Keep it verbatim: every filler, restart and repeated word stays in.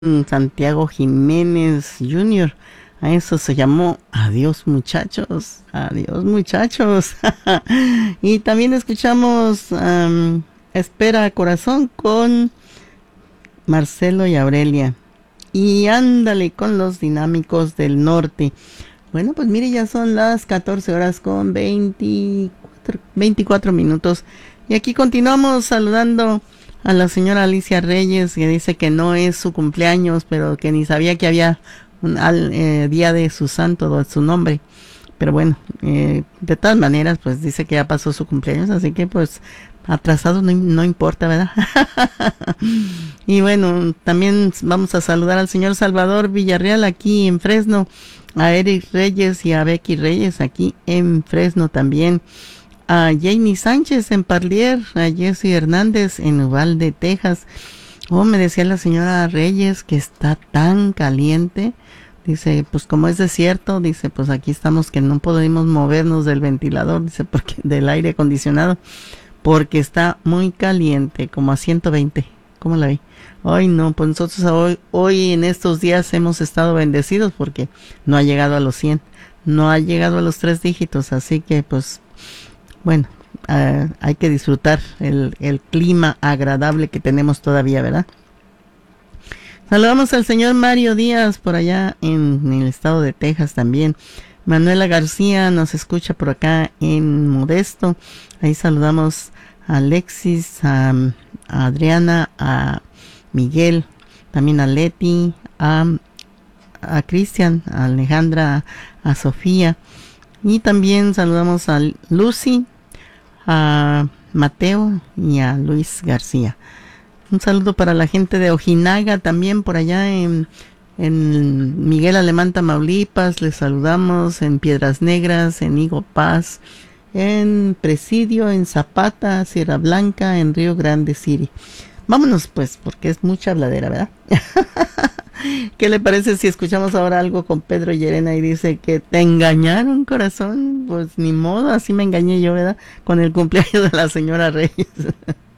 Santiago Jiménez junior A eso se llamó Adiós muchachos, adiós muchachos. Y también escuchamos um, Espera Corazón con Marcelo y Aurelia. Y ándale con los Dinámicos del Norte. Bueno, pues mire, ya son las catorce horas con veinticuatro, veinticuatro minutos. Y aquí continuamos saludando a la señora Alicia Reyes, que dice que no es su cumpleaños, pero que ni sabía que había un al, eh, día de su santo, de su nombre. Pero bueno, eh, de todas maneras, pues dice que ya pasó su cumpleaños, así que pues atrasado no, no importa, ¿verdad? Y bueno, también vamos a saludar al señor Salvador Villarreal aquí en Fresno, a Eric Reyes y a Becky Reyes aquí en Fresno también, a Jamie Sánchez en Parlier, a Jesse Hernández en Uvalde, Texas. Oh, me decía la señora Reyes que está tan caliente. Dice, pues como es desierto, dice, pues aquí estamos que no podemos movernos del ventilador, dice, porque del aire acondicionado, porque está muy caliente, como a ciento veinte. ¿Cómo la vi? Ay, no, pues nosotros hoy, hoy en estos días hemos estado bendecidos porque no ha llegado a los cien, no ha llegado a los tres dígitos, así que pues bueno, uh, hay que disfrutar el, el clima agradable que tenemos todavía, ¿verdad? Saludamos al señor Mario Díaz por allá en, en el estado de Texas también. Manuela García nos escucha por acá en Modesto. Ahí saludamos a Alexis, a, a Adriana, a Miguel, también a Leti, a, a Cristian, a Alejandra, a Sofía. Y también saludamos a Lucy, a Mateo y a Luis García. Un saludo para la gente de Ojinaga también por allá en, en Miguel Alemán, Tamaulipas. Les saludamos en Piedras Negras, en Higo Paz, en Presidio, en Zapata, Sierra Blanca, en Río Grande City. Vámonos pues, porque es mucha habladera, ¿verdad? ¿Qué le parece si escuchamos ahora algo con Pedro Llerena y dice que te engañaron, corazón? Pues ni modo, así me engañé yo, ¿verdad? Con el cumpleaños de la señora Reyes.